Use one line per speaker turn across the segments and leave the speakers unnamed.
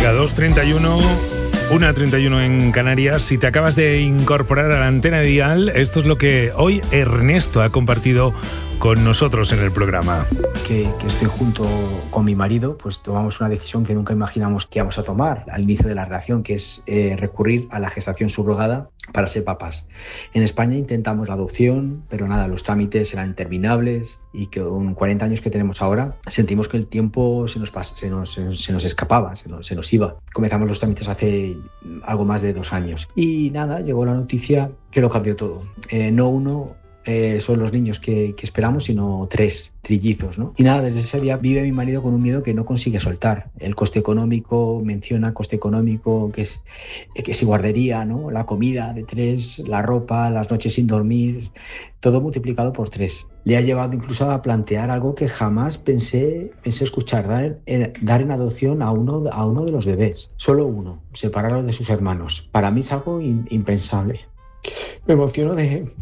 Venga, 2:31, 1:31 en Canarias. Si te acabas de incorporar a la antena dial, esto es lo que hoy Ernesto ha compartido con nosotros en el programa.
Que estoy junto con mi marido, pues tomamos una decisión que nunca imaginamos que íbamos a tomar al inicio de la relación, que es recurrir a la gestación subrogada para ser papás. En España intentamos la adopción, pero nada, los trámites eran interminables y con 40 años que tenemos ahora, sentimos que el tiempo se nos escapaba, se nos iba. Comenzamos los trámites hace algo más de 2 años y nada, llegó la noticia que lo cambió todo. No uno son los niños que esperamos, sino 3 trillizos, ¿no? Y nada, desde ese día vive mi marido con un miedo que no consigue soltar. El coste económico, menciona coste económico, que si guardería, ¿no? La comida de 3, la ropa, las noches sin dormir, todo multiplicado por 3. Le ha llevado incluso a plantear algo que jamás pensé escuchar, dar en adopción a uno de los bebés, solo uno, separarlo de sus hermanos. Para mí es algo impensable. Me emociono de...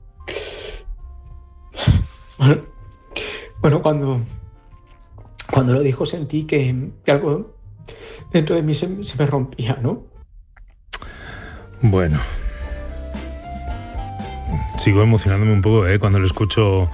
Bueno, cuando lo dijo sentí que algo dentro de mí se me rompía, ¿no?
Bueno, sigo emocionándome un poco cuando lo escucho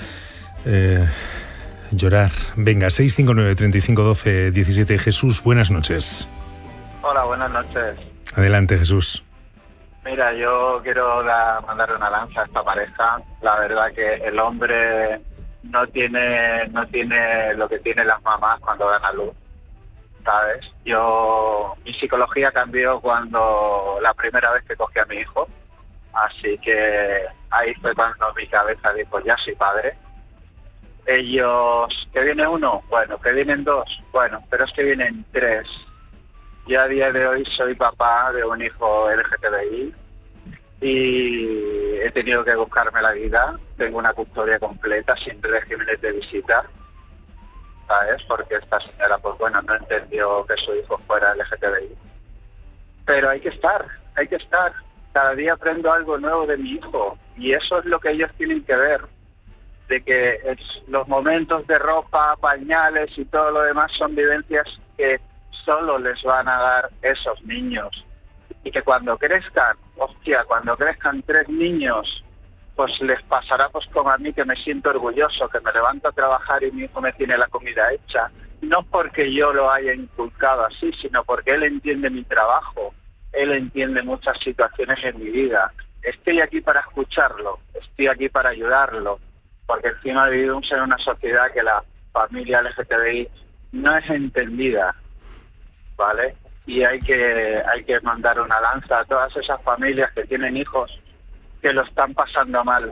llorar. Venga, 659 35 12 17. Jesús, buenas noches.
Hola, buenas noches.
Adelante, Jesús.
Mira, yo quiero mandar una lanza a esta pareja. La verdad que el hombre no tiene lo que tienen las mamás cuando dan a luz, ¿sabes? Mi psicología cambió cuando la primera vez que cogí a mi hijo, así que ahí fue cuando mi cabeza dijo, ya soy padre. Ellos, ¿que viene uno? Bueno, que vienen 2, bueno, pero es que vienen 3. Yo a día de hoy soy papá de un hijo LGTBI y he tenido que buscarme la vida. Tengo una custodia completa, sin regímenes de visita, ¿sabes? Porque esta señora, pues bueno, no entendió que su hijo fuera LGTBI. Pero hay que estar. Cada día aprendo algo nuevo de mi hijo y eso es lo que ellos tienen que ver. De que los momentos de ropa, pañales y todo lo demás son vivencias que solo les van a dar esos niños y que cuando crezcan 3 niños, pues les pasará pues como a mí, que me siento orgulloso, que me levanto a trabajar y mi hijo me tiene la comida hecha, no porque yo lo haya inculcado así, sino porque él entiende mi trabajo, él entiende muchas situaciones en mi vida. Estoy aquí para escucharlo, estoy aquí para ayudarlo, porque encima vivimos en una sociedad que la familia LGTBI no es entendida, ¿vale? Y hay que mandar una lanza a todas esas familias que tienen hijos que lo están pasando mal,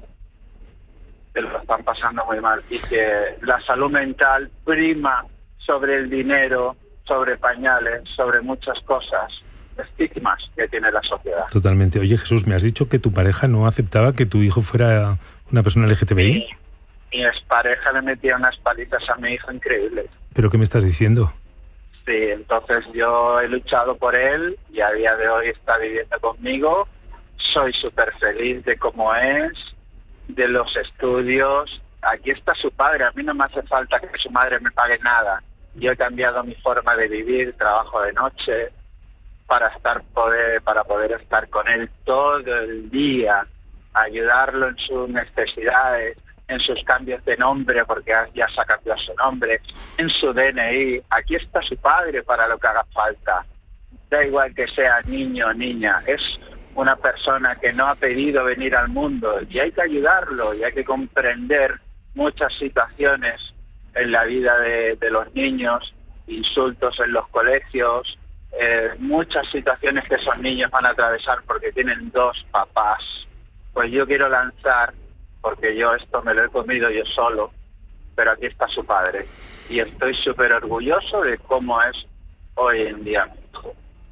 que lo están pasando muy mal, y que la salud mental prima sobre el dinero, sobre pañales, sobre muchas cosas, estigmas que tiene la sociedad.
Totalmente. Oye, Jesús, me has dicho que tu pareja no aceptaba que tu hijo fuera una persona LGTBI.
Mi expareja le metía unas palizas a mi hijo increíbles.
¿Pero qué me estás diciendo?
Sí, entonces yo he luchado por él y a día de hoy está viviendo conmigo. Soy súper feliz de cómo es, de los estudios. Aquí está su padre, a mí no me hace falta que su madre me pague nada. Yo he cambiado mi forma de vivir, trabajo de noche, para poder estar con él todo el día, ayudarlo en sus necesidades, en sus cambios de nombre, porque ya se ha cambiado su nombre, en su DNI. Aquí está su padre para lo que haga falta. Da igual que sea niño o niña, es una persona que no ha pedido venir al mundo y hay que ayudarlo y hay que comprender muchas situaciones en la vida de los niños, insultos en los colegios, muchas situaciones que esos niños van a atravesar porque tienen 2 papás. Pues yo quiero lanzar, porque yo esto me lo he comido yo solo, pero aquí está su padre y estoy súper orgulloso de cómo es hoy en día mi hijo.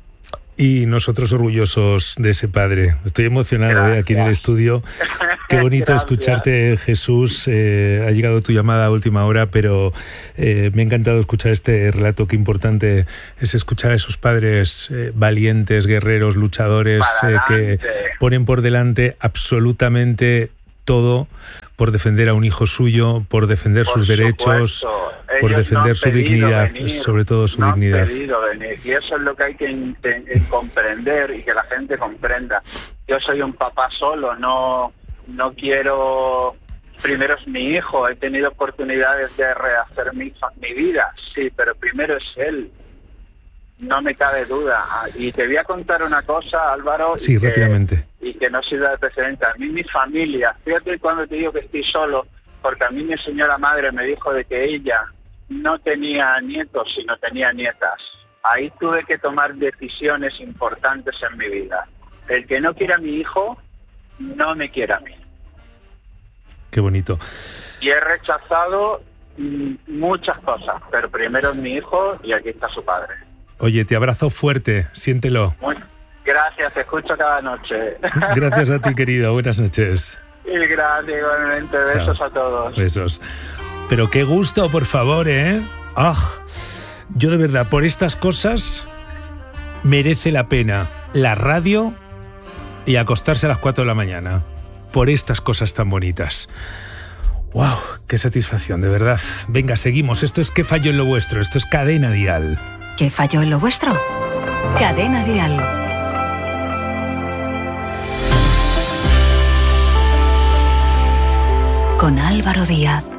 Y nosotros orgullosos de ese padre. Estoy emocionado aquí en el estudio. Qué bonito escucharte, Jesús. Ha llegado tu llamada a última hora, pero me ha encantado escuchar este relato. Qué importante es escuchar a esos padres valientes, guerreros, luchadores, que ponen por delante absolutamente todo por defender a un hijo suyo, por defender sus derechos, por defender su dignidad, sobre todo su dignidad.
Y eso es lo que hay que comprender y que la gente comprenda. Yo soy un papá solo, no quiero... Primero es mi hijo, he tenido oportunidades de rehacer mi vida, sí, pero primero es él. No me cabe duda. Y te voy a contar una cosa, Álvaro.
Sí, rápidamente.
Y que no sirva de precedente. A mí, mi familia, fíjate cuando te digo que estoy solo, porque a mí mi señora madre me dijo de que ella no tenía nietos, sino tenía nietas. Ahí tuve que tomar decisiones importantes en mi vida. El que no quiera a mi hijo, no me quiere a mí.
Qué bonito.
Y he rechazado muchas cosas, pero primero es mi hijo y aquí está su padre.
Oye, te abrazo fuerte, siéntelo.
Gracias, te escucho cada noche.
Gracias a ti, querido, buenas noches.
Y gracias igualmente, besos a todos.
Besos. Pero qué gusto, por favor, ¿eh? Yo de verdad, por estas cosas merece la pena la radio y acostarse a las 4 de la mañana. Por estas cosas tan bonitas. ¡Wow! ¡Qué satisfacción, de verdad! Venga, seguimos. Esto es ¿Qué falló en lo vuestro? Esto es Cadena Dial.
¿Qué falló en lo vuestro? Cadena Dial. Con Álvaro Díaz.